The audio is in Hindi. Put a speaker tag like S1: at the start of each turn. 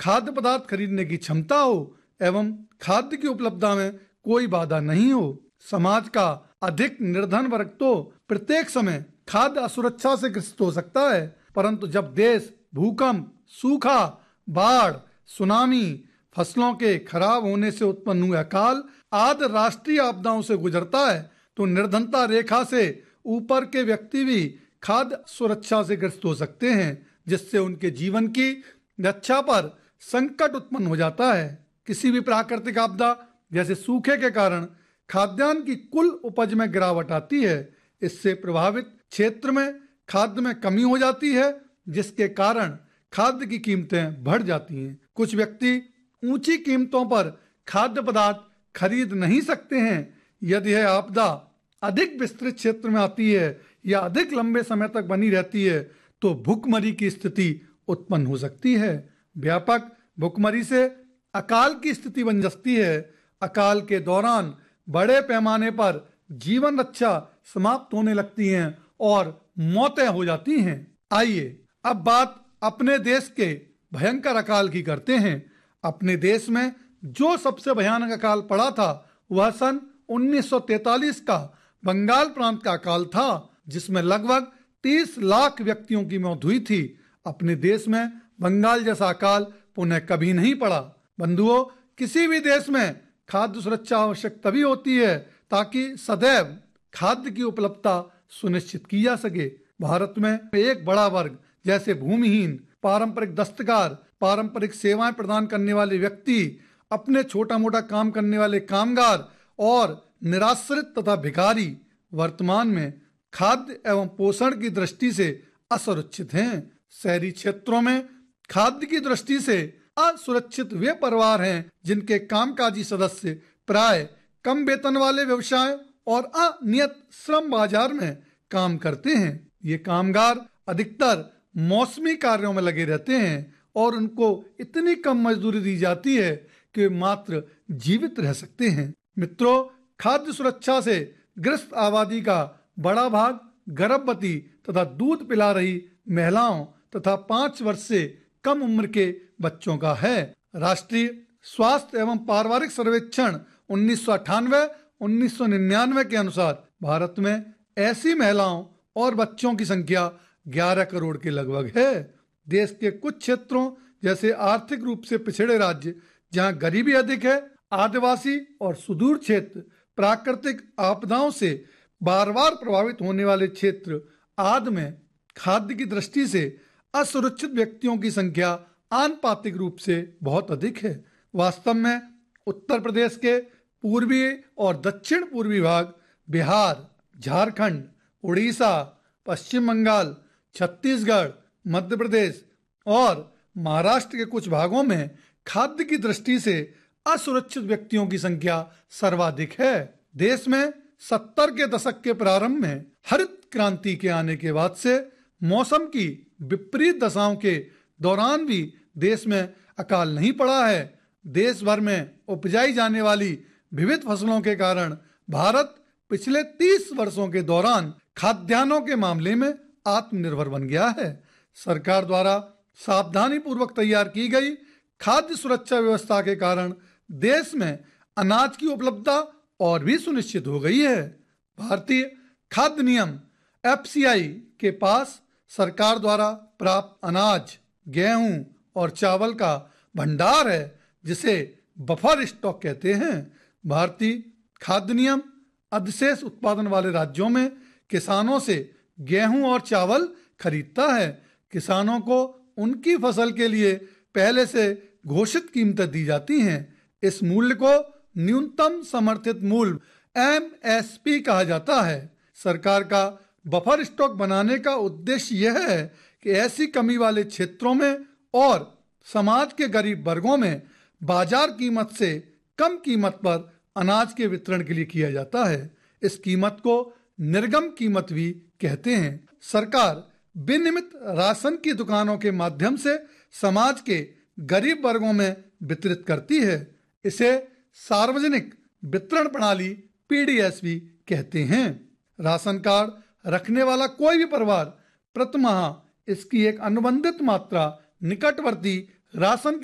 S1: खाद्य पदार्थ खरीदने की क्षमता हो एवं खाद्य की उपलब्धता में कोई बाधा नहीं हो। समाज का अधिक निर्धन वर्ग तो प्रत्येक समय खाद्य असुरक्षा से ग्रसित हो सकता है, परंतु जब देश भूकंप, सूखा, बाढ़, सुनामी, फसलों के खराब होने से उत्पन्न हुए अकाल आदि राष्ट्रीय आपदाओं से गुजरता है तो निर्धनता रेखा से ऊपर के व्यक्ति भी खाद्य सुरक्षा से ग्रस्त हो सकते हैं, जिससे उनके जीवन की रक्षा पर संकट उत्पन्न हो जाता है। किसी भी प्राकृतिक आपदा जैसे सूखे के कारण खाद्यान्न की कुल उपज में गिरावट आती है। इससे प्रभावित क्षेत्र में खाद्य में कमी हो जाती है, जिसके कारण खाद्य की कीमतें बढ़ जाती हैं। कुछ व्यक्ति ऊंची कीमतों पर खाद्य पदार्थ खरीद नहीं सकते हैं। यदि यह आपदा अधिक विस्तृत क्षेत्र में आती है या अधिक लंबे समय तक बनी रहती है तो भुखमरी की स्थिति उत्पन्न हो सकती है। व्यापक भुखमरी से अकाल की स्थिति बन जाती है। अकाल के दौरान बड़े पैमाने पर जीवन रक्षा समाप्त होने लगती हैं और मौतें हो जाती हैं। आइए अब बात अपने देश के भयंकर अकाल की करते हैं। अपने देश में जो सबसे भयानक अकाल पड़ा था वह सन 1943 का बंगाल प्रांत का अकाल था, जिसमें लगभग 30 लाख व्यक्तियों की मौत हुई थी। अपने देश में बंगाल जैसा अकाल पुनः कभी नहीं पड़ा। बंधुओं, किसी भी देश में खाद्य सुरक्षा आवश्यक तभी होती है ताकि सदैव खाद्य की उपलब्धता सुनिश्चित की जा सके। भारत में एक बड़ा वर्ग जैसे भूमिहीन, पारंपरिक दस्तकार, पारंपरिक सेवाएं प्रदान करने वाले व्यक्ति, अपने छोटा मोटा काम करने वाले कामगार और निराश्रित तथा भिखारी वर्तमान में खाद्य एवं पोषण की दृष्टि से असुरक्षित हैं। शहरी क्षेत्रों में खाद्य की दृष्टि से असुरक्षित वे परिवार हैं जिनके कामकाजी सदस्य प्राय कम वेतन वाले व्यवसाय और अनियत श्रम बाजार में काम करते हैं। ये कामगार अधिकतर मौसमी कार्यों में लगे रहते हैं और उनको इतनी कम मजदूरी दी जाती है कि वे मात्र जीवित रह सकते हैं। मित्रों, खाद्य सुरक्षा से ग्रस्त आबादी का बड़ा भाग गर्भवती तथा दूध पिला रही महिलाओं तथा 5 वर्ष से कम उम्र के बच्चों का है। राष्ट्रीय स्वास्थ्य एवं पारिवारिक सर्वेक्षण 1998-1999 के अनुसार भारत में ऐसी महिलाओं और बच्चों की संख्या 11 करोड़ के लगभग है। देश के कुछ क्षेत्रों जैसे आर्थिक रूप से पिछड़े राज्य जहां गरीबी अधिक है, आदिवासी और सुदूर क्षेत्र, प्राकृतिक आपदाओं से बार बार प्रभावित होने वाले क्षेत्र आदि में खाद्य की दृष्टि से असुरक्षित व्यक्तियों की संख्या आनुपातिक रूप से बहुत अधिक है। वास्तव में उत्तर प्रदेश के पूर्वी और दक्षिण पूर्वी भाग, बिहार, झारखंड, उड़ीसा, पश्चिम बंगाल, छत्तीसगढ़, मध्य प्रदेश और महाराष्ट्र के कुछ भागों में खाद्य की दृष्टि से असुरक्षित व्यक्तियों की संख्या सर्वाधिक है। देश में 70 के दशक के प्रारंभ में हरित क्रांति के आने के बाद से मौसम की विपरीत दशाओं के दौरान भी देश में अकाल नहीं पड़ा है। देश भर में उपजाई जाने वाली विविध फसलों के कारण भारत पिछले 30 वर्षों के दौरान खाद्यान्नों के मामले में आत्मनिर्भर बन गया है। सरकार द्वारा सावधानी पूर्वक तैयार की गई खाद्य सुरक्षा व्यवस्था के कारण देश में अनाज की उपलब्धता और भी सुनिश्चित हो गई है। भारतीय खाद्य नियम FCI के पास सरकार द्वारा प्राप्त अनाज, गेहूं और चावल का भंडार है, जिसे बफर स्टॉक कहते हैं। भारतीय खाद्य नियम अधिशेष उत्पादन वाले राज्यों में किसानों से गेहूं और चावल खरीदता है। किसानों को उनकी फसल के लिए पहले से घोषित कीमतें दी जाती हैं। इस मूल्य को न्यूनतम समर्थित मूल्य MSP कहा जाता है। सरकार का बफर स्टॉक बनाने का उद्देश्य यह है कि ऐसी कमी वाले क्षेत्रों में और समाज के गरीब वर्गों में बाजार कीमत से कम कीमत पर अनाज के वितरण के लिए किया जाता है। इस कीमत को निर्गम कीमत भी कहते हैं। सरकार विनियमित राशन की दुकानों के माध्यम से समाज के गरीब वर्गों में वितरित करती है। इसे सार्वजनिक वितरण प्रणाली PDS भी कहते हैं। राशन कार्ड रखने वाला कोई भी परिवार प्रति माह इसकी एक अनुबंधित मात्रा निकटवर्ती राशन